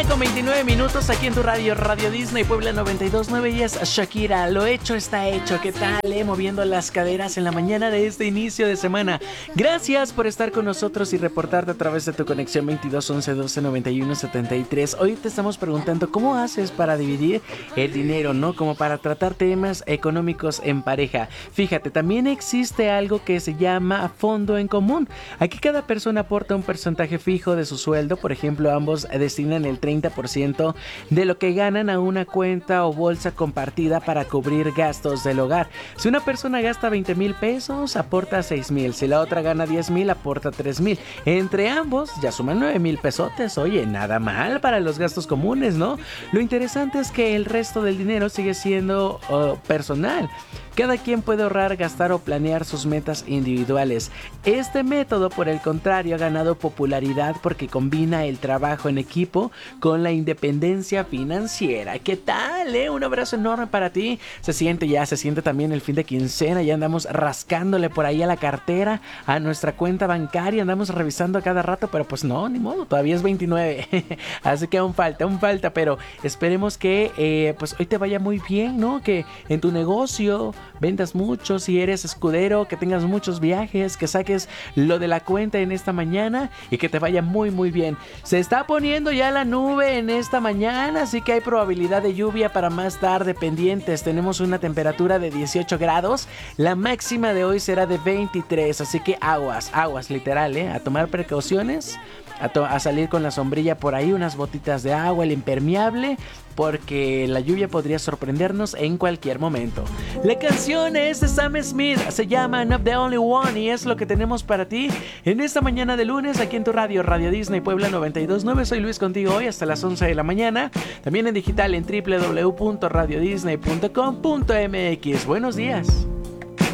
Con 29 minutos aquí en tu radio, Radio Disney Puebla 92.9 y es Shakira. Lo hecho está hecho. ¿Qué tal? Moviendo las caderas en la mañana de este inicio de semana. Gracias por estar con nosotros y reportarte a través de tu conexión 22 11 12 91 73. Hoy te estamos preguntando cómo haces para dividir el dinero, ¿no? Como para tratar temas económicos en pareja. Fíjate, también existe algo que se llama fondo en común. Aquí cada persona aporta un porcentaje fijo de su sueldo. Por ejemplo, ambos destinan el 30% de lo que ganan a una cuenta o bolsa compartida para cubrir gastos del hogar. Si una persona gasta 20,000 pesos, aporta 6,000. Si la otra gana 10,000, aporta 3,000. Entre ambos ya suman 9,000 pesotes. Oye, nada mal para los gastos comunes, ¿no? Lo interesante es que el resto del dinero sigue siendo personal. Cada quien puede ahorrar, gastar o planear sus metas individuales. Este método, por el contrario, ha ganado popularidad porque combina el trabajo en equipo con la independencia financiera. ¿Qué tal, Un abrazo enorme para ti. Se siente también el fin de quincena. Ya andamos rascándole por ahí a la cartera, a nuestra cuenta bancaria. Andamos revisando a cada rato, pero pues no, ni modo, todavía es 29. Así que aún falta, pero esperemos que pues hoy te vaya muy bien, ¿no? Que en tu negocio vendas mucho, si eres escudero, que tengas muchos viajes, que saques lo de la cuenta en esta mañana y que te vaya muy muy bien. Se está poniendo ya la nube en esta mañana, así que hay probabilidad de lluvia para más tarde. Pendientes, tenemos una temperatura de 18 grados, la máxima de hoy será de 23, así que aguas literal, a tomar precauciones, a salir con la sombrilla por ahí, unas botitas de agua, el impermeable, porque la lluvia podría sorprendernos en cualquier momento. La canción es de Sam Smith, se llama Not the Only One y es lo que tenemos para ti en esta mañana de lunes aquí en tu radio, Radio Disney Puebla 92.9. Soy Luis contigo hoy hasta las 11 de la mañana, también en digital en www.radiodisney.com.mx. Buenos días.